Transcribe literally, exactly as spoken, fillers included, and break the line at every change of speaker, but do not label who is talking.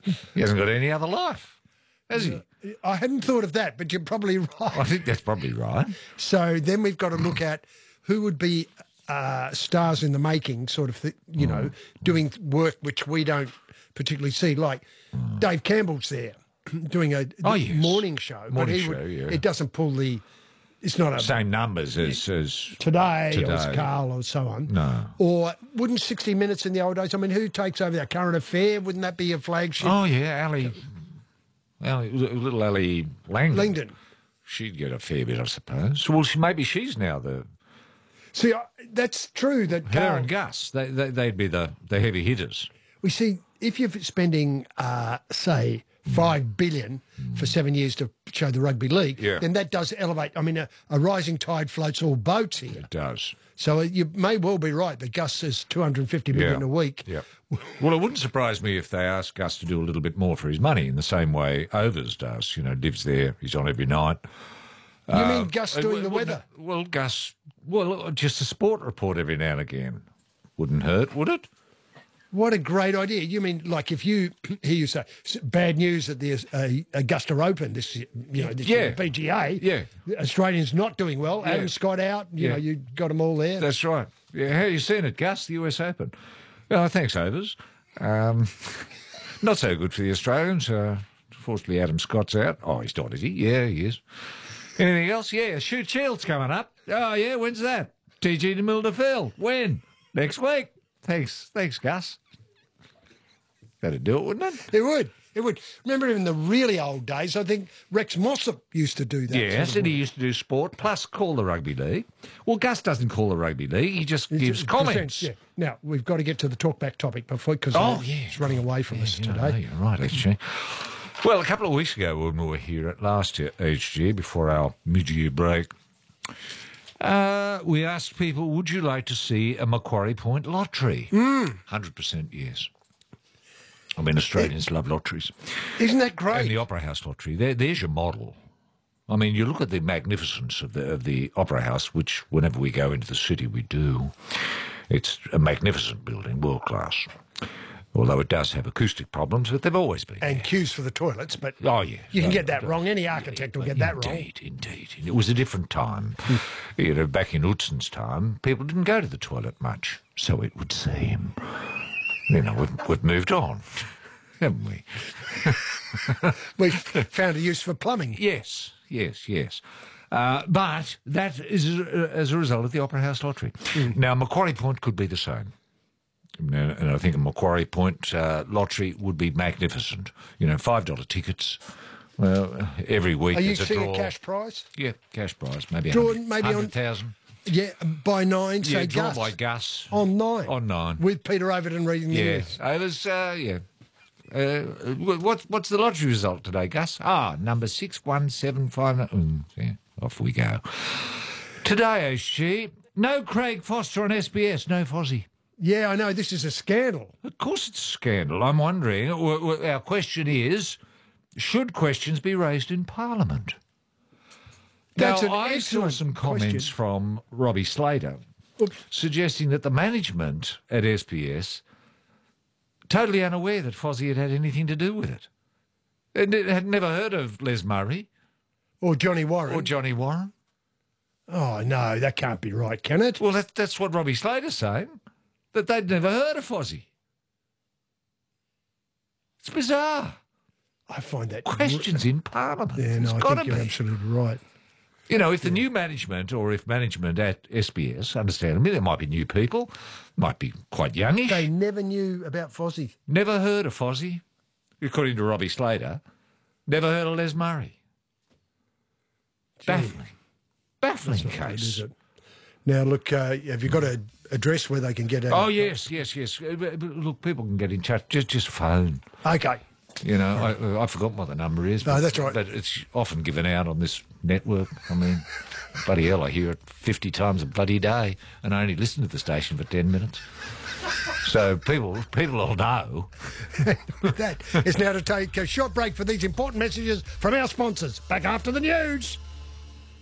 He hasn't got any other life, has he?
I hadn't thought of that, but you're probably right.
I think that's probably right.
So then we've got to look at who would be uh, stars in the making, sort of, th- you mm. know, doing work which we don't particularly see. Like mm. Dave Campbell's there doing a
oh, yes.
morning show.
Morning
but he
show,
would,
yeah.
It doesn't pull the... It's not a...
Same numbers as... as
today,
today.
or as Carl or so on.
No.
Or wouldn't sixty minutes in the old days... I mean, who takes over that Current Affair? Wouldn't that be a flagship?
Oh, yeah, Ali... Ali little Ali Langdon.
Langdon.
She'd get a fair bit, I suppose. Well, she, maybe she's now the...
See, that's true that...
Her
Carl,
and Gus, they, they, they'd be the, the heavy hitters.
We see, if you're spending, uh, say... Five billion for seven years to show the rugby league,
yeah.
then that does elevate. I mean, a, a rising tide floats all boats here.
It does.
So you may well be right that Gus says two hundred fifty million
yeah.
a week.
Yeah. Well, it wouldn't surprise me if they asked Gus to do a little bit more for his money in the same way Overs does. You know, lives there, he's on every night.
You
uh,
mean Gus doing
well,
the weather?
Well, Gus, well, just a sport report every now and again. Wouldn't hurt, would it?
What a great idea. You mean, like, if you hear you say, bad news at the uh, Augusta Open, this, you know, this
yeah.
P G A,
yeah.
Australians not doing well,
yeah.
Adam Scott out, you
yeah.
know, you got them all there.
That's right. Yeah, how are you seeing it, Gus, the U S Open? Oh, thanks, Overs. Um, not so good for the Australians. Uh, fortunately, Adam Scott's out. Oh, he's not, is he? Yeah, he is. Anything else? Yeah, Shoot Shield's coming up. Oh, yeah, when's that? T G to Milderfield. When? Next week. Thanks, thanks, Gus. That'd do it, wouldn't it?
It would. It would. Remember in the really old days, I think Rex Mossop used to do that.
Yes,
sort of
and he
work.
used to do sport, plus call the rugby league. Well, Gus doesn't call the rugby league, he just
It
gives
just
comments.
presents, yeah. Now, we've got to get to the talkback topic before, because
Oh, yeah.
it's running away from
yeah,
us
yeah,
today.
No, you're right, H G. Well, a couple of weeks ago when we were here at last year, H G, before our mid-year break, uh, we asked people, would you like to see a Macquarie Point lottery?
Mm.
one hundred percent yes. I mean, Australians it, love lotteries.
Isn't that great?
And the Opera House lottery, there, there's your model. I mean, you look at the magnificence of the, of the Opera House, which whenever we go into the city we do. It's a magnificent building, world class. Although it does have acoustic problems, but they've always been
And
there.
queues for the toilets, but
oh, yeah.
you can
no,
get that
no,
wrong. Any architect will get that wrong.
Indeed, indeed. It was a different time. You know, back in Utzon's time, people didn't go to the toilet much, so it would seem. You know, we've, we've moved on, haven't we?
We've found a use for plumbing.
Yes, yes, yes. Uh, but that is as a result of the Opera House lottery. Mm. Now, Macquarie Point could be the same. And I think a Macquarie Point uh, lottery would be magnificent. You know, five dollar tickets. Well, every week
Are you
there's a
seeing
draw.
a cash prize?
Yeah, cash prize. Maybe
Jordan, maybe
one
on
hundred thousand.
Yeah, by nine,
Yeah,
say
drawn
Gus.
by Gus.
On nine.
On nine.
With Peter Overton reading the
Yeah.
news.
Oh, there's, uh, yeah. Uh, what's, what's the lottery result today, Gus? Ah, number six one seven five. Mm, yeah, off we go. Today, H G, no Craig Foster on S B S, no Fozzie.
Yeah, I know. This is a scandal.
Of course it's a scandal. I'm wondering, our question is, should questions be raised in Parliament?
That's
now,
an
I saw
excellent
some comments
question.
from Robbie Slater
Oops.
suggesting that the management at S B S, totally unaware that Fozzie had had anything to do with it, and it had never heard of Les Murray
Or Johnny Warren.
or Johnny Warren.
Oh, no, that can't be right, can it?
Well, that, that's what Robbie Slater's saying, that they'd never heard of Fozzie. It's bizarre.
I find that...
Questions in Parliament.
Yeah,
It's
no, I
got
think
to
you're
be.
absolutely right.
You know, if the new management or if management at S B S, understandably, there might be new people, might be quite youngish,
They never knew about Fozzie.
never heard of Fozzie, according to Robbie Slater, never heard of Les Murray. Baffling. Baffling
Not good, is
case.
it? Now, look, uh, have you got an address where they can get...
Oh, yes, yes, yes. Uh, but Look, people can get in touch. Just, just phone.
Okay.
You know, I, I've forgotten what the number is.
No,
but,
that's right.
But it's often given out on this network. I mean, bloody hell, I hear it fifty times a bloody day, and I only listen to the station for ten minutes. So people, people will know.
That is now to take a short break for these important messages from our sponsors. Back after the news.